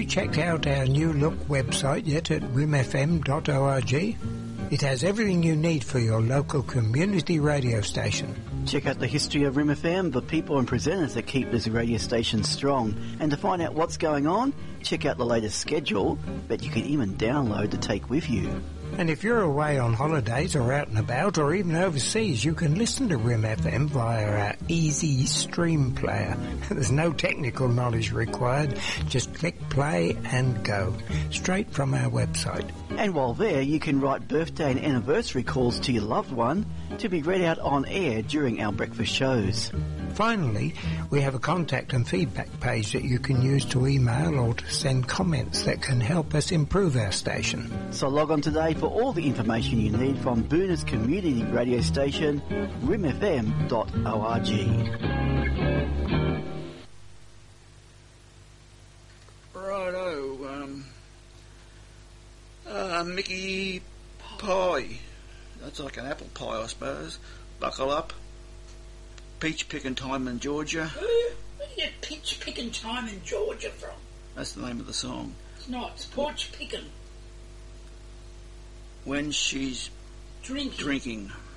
checked out our new look website yet at rimfm.org? It has everything you need for your local community radio station. Check out the history of Rim FM, the people and presenters that keep this radio station strong. And to find out what's going on, check out the latest schedule that you can even download to take with you. And if you're away on holidays or out and about or even overseas, you can listen to Rim FM via our easy stream player. There's no technical knowledge required. Just click play and go. Straight from our website. And while there, you can write birthday and anniversary calls to your loved one to be read out on air during our breakfast shows. Finally, we have a contact and feedback page that you can use to email or to send comments that can help us improve our station. So log on today for all the information you need from Booner's community radio station, rimfm.org. Righto, Mickey Pie. That's like an apple pie, I suppose. Buckle up. Peach picking time in Georgia. Where do you get peach picking time in Georgia from? That's the name of the song. It's not. It's porch picking. When she's Drinking. drinking.